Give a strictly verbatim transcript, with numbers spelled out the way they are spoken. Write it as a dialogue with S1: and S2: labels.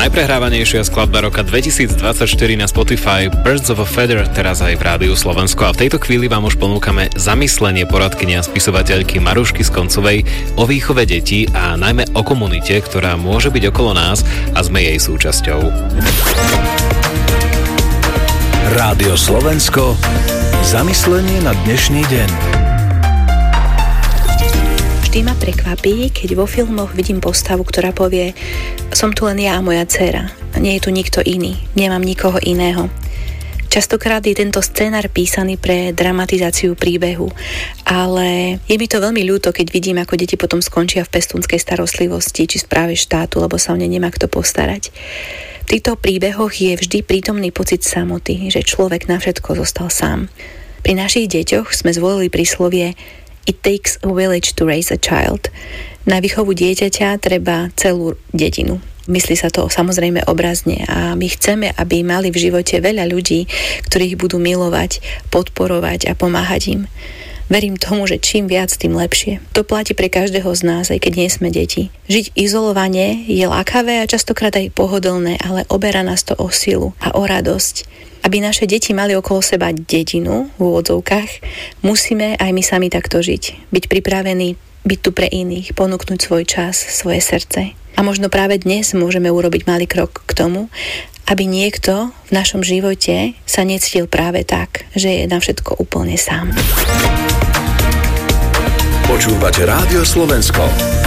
S1: Najprehrávanejšia skladba roka dvetisícdvadsaťštyri na Spotify, Birds of a Feather, teraz aj v Rádiu Slovensko. A v tejto chvíli vám už ponúkame zamyslenie poradkyne a spisovateľky Marušky Skoncovej o výchove detí a najmä o komunite, ktorá môže byť okolo nás a sme jej súčasťou.
S2: Rádio Slovensko. Zamyslenie na dnešný deň.
S3: Vždy ma prekvapí, keď vo filmoch vidím postavu, ktorá povie: som tu len ja a moja dcéra. Nie je tu nikto iný. Nemám nikoho iného. Častokrát je tento scenár písaný pre dramatizáciu príbehu, ale je mi to veľmi ľúto, keď vidím, ako deti potom skončia v pestúnskej starostlivosti či správe štátu, lebo sa o ne nemá kto postarať. V týchto príbehoch je vždy prítomný pocit samoty, že človek na všetko zostal sám. Pri našich deťoch sme zvolili príslovie It takes a village to raise a child. Na výchovu dieťaťa treba celú dedinu. Myslí sa to samozrejme obrazne a my chceme, aby mali v živote veľa ľudí, ktorých budú milovať, podporovať a pomáhať im. Verím tomu, že čím viac, tým lepšie. To platí pre každého z nás, aj keď nie sme deti. Žiť izolovane je lákavé a častokrát aj pohodlné, ale oberá nás to o silu a o radosť. Aby naše deti mali okolo seba dedinu v úvodzovkách, musíme aj my sami takto žiť. Byť pripravení byť tu pre iných, ponúknuť svoj čas, svoje srdce. A možno práve dnes môžeme urobiť malý krok k tomu, aby niekto v našom živote sa necítil práve tak, že je na všetko úplne sám.
S2: Počúvate Rádio Slovensko.